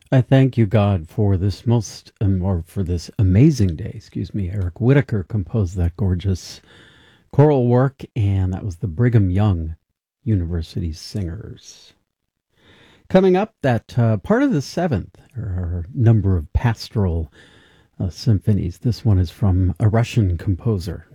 I thank you, God, for this or for this amazing day. Excuse me. Eric Whitacre composed that gorgeous choral work, and that was the Brigham Young University Singers. Coming up, that part of the seventh, or number of pastoral symphonies. This one is from a Russian composer,